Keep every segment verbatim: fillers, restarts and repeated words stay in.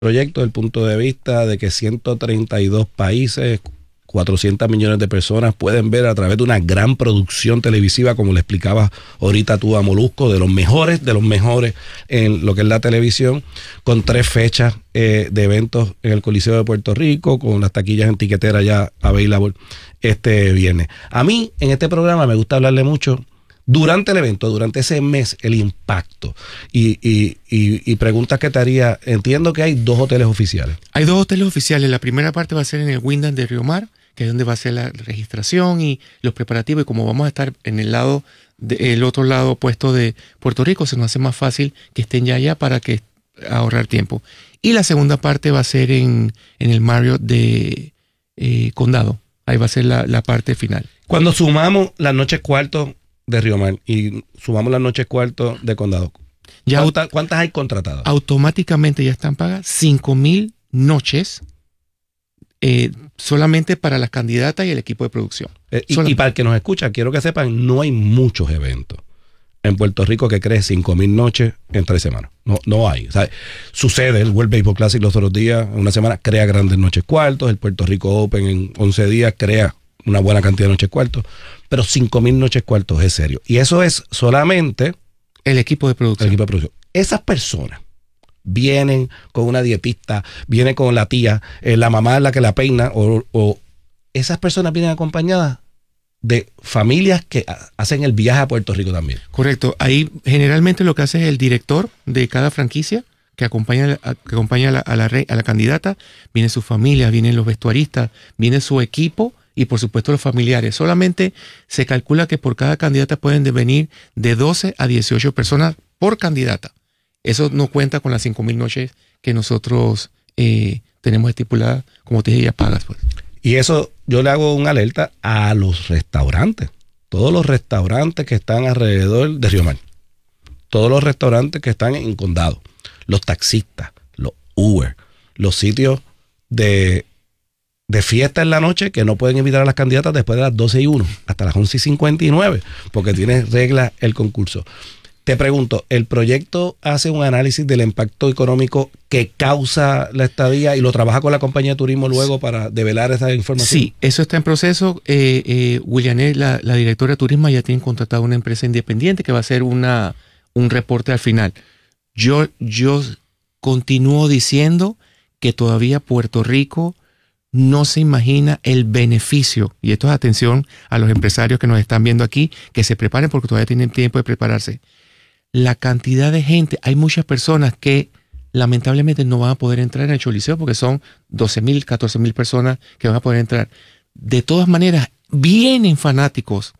proyecto desde el punto de vista de que ciento treinta y dos países, cuatrocientos millones de personas pueden ver a través de una gran producción televisiva, como le explicaba ahorita tú a Molusco, de los mejores, de los mejores en lo que es la televisión, con tres fechas eh, de eventos en el Coliseo de Puerto Rico, con las taquillas en tiquetera ya available este viernes. A mí, en este programa, me gusta hablarle mucho durante el evento, durante ese mes, el impacto. Y, y, y, y preguntas que te haría, entiendo que hay dos hoteles oficiales. Hay dos hoteles oficiales. La primera parte va a ser en el Wyndham de Río Mar, que es donde va a ser la registración y los preparativos. Y como vamos a estar en el lado, de, el otro lado opuesto de Puerto Rico, se nos hace más fácil que estén ya allá para que ahorrar tiempo. Y la segunda parte va a ser en, en el Marriott de eh, Condado. Ahí va a ser la, la parte final. Cuando sumamos las noches cuartos de Río Mar y sumamos las noches cuartos de Condado, Ya ¿cuántas, ¿cuántas hay contratadas? Automáticamente ya están pagas cinco mil noches eh, solamente para las candidatas y el equipo de producción. Eh, y, y para el que nos escucha, quiero que sepan, no hay muchos eventos en Puerto Rico que cree cinco mil noches en tres semanas. No, no hay. O sea, sucede, el World Baseball Classic los otros días, en una semana, crea grandes noches cuartos, el Puerto Rico Open en once días crea una buena cantidad de noches cuartos, pero cinco mil noches cuartos es serio. Y eso es solamente el equipo de producción. El equipo de producción. Esas personas vienen con una dietista, vienen con la tía, eh, la mamá es la que la peina, o, o esas personas vienen acompañadas de familias que hacen el viaje a Puerto Rico también. Correcto. Ahí generalmente lo que hace es el director de cada franquicia que acompaña, que acompaña a, la, a, la, a la candidata, viene su familia, vienen los vestuaristas, viene su equipo y por supuesto los familiares. Solamente se calcula que por cada candidata pueden venir de doce a dieciocho personas por candidata. Eso no cuenta con las cinco mil noches que nosotros eh, tenemos estipuladas, como te dije, ya pagas. Pues. Y eso yo le hago una alerta a los restaurantes. Todos los restaurantes que están alrededor de Río Mar. Todos los restaurantes que están en Condado. Los taxistas, los Uber, los sitios de, de fiesta en la noche que no pueden invitar a las candidatas después de las doce y uno hasta las once y cincuenta y nueve porque tiene reglas el concurso. Te pregunto, ¿el proyecto hace un análisis del impacto económico que causa la estadía y lo trabaja con la compañía de turismo luego para develar esa información? Sí, eso está en proceso. Eh, eh, Willianet, la, la directora de turismo, ya tiene contratado una empresa independiente que va a hacer una, un reporte al final. Yo, yo continúo diciendo que todavía Puerto Rico no se imagina el beneficio, y esto es atención a los empresarios que nos están viendo aquí, que se preparen porque todavía tienen tiempo de prepararse. La cantidad de gente, hay muchas personas que lamentablemente no van a poder entrar en el Choliseo porque son doce mil, catorce mil personas que van a poder entrar. De todas maneras, vienen fanáticos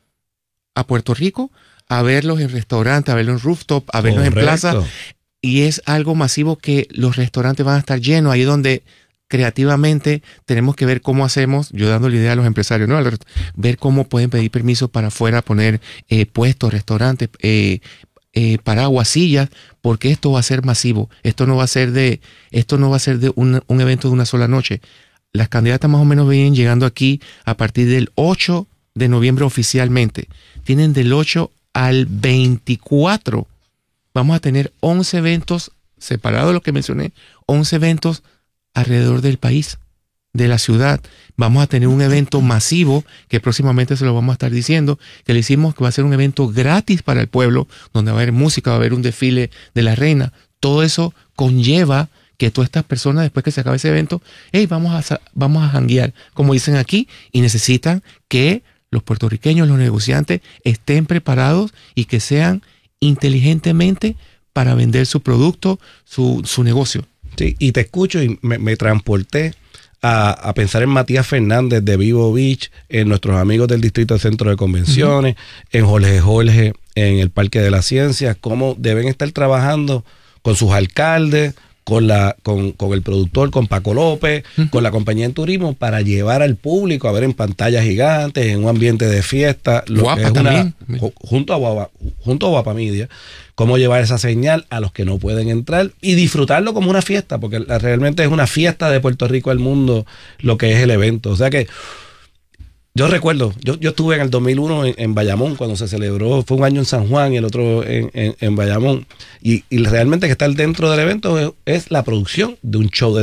a Puerto Rico a verlos en restaurantes, a verlos en rooftop, a verlos Correcto. En plaza. Y es algo masivo que los restaurantes van a estar llenos, ahí donde creativamente tenemos que ver cómo hacemos, yo dando la idea a los empresarios, ¿no? Ver cómo pueden pedir permiso para afuera, poner eh, puestos, restaurantes, eh, Eh, paraguas, sillas, porque esto va a ser masivo. Esto no va a ser de, esto no va a ser de un, un evento de una sola noche. Las candidatas más o menos vienen llegando aquí a partir del ocho de noviembre oficialmente. Tienen del ocho al veinticuatro. Vamos a tener once eventos separados de lo que mencioné, once eventos alrededor del país, de la ciudad. Vamos a tener un evento masivo que próximamente se lo vamos a estar diciendo, que le hicimos que va a ser un evento gratis para el pueblo, donde va a haber música, va a haber un desfile de la reina. Todo eso conlleva que todas estas personas, después que se acabe ese evento, hey, vamos a, vamos a janguear, como dicen aquí, y necesitan que los puertorriqueños, los negociantes, estén preparados y que sean inteligentemente para vender su producto, su, su negocio. Sí, y te escucho y me, me transporté A, a pensar en Matías Fernández de Vivo Beach, en nuestros amigos del Distrito de Centro de Convenciones, uh-huh. en Jorge Jorge, en el Parque de las Ciencias, cómo deben estar trabajando con sus alcaldes, con la con, con el productor, con Paco López, uh-huh. con la compañía de turismo, para llevar al público a ver en pantallas gigantes, en un ambiente de fiesta. Lo Guapa que es también. Una, junto a Guapa, junto a Guapa Media, cómo llevar esa señal a los que no pueden entrar y disfrutarlo como una fiesta, porque realmente es una fiesta de Puerto Rico al mundo lo que es el evento. O sea que Yo recuerdo, yo, yo estuve en el dos mil uno en, en Bayamón cuando se celebró, fue un año en San Juan y el otro en, en, en Bayamón. Y, y realmente que estar dentro del evento es, es la producción de un show de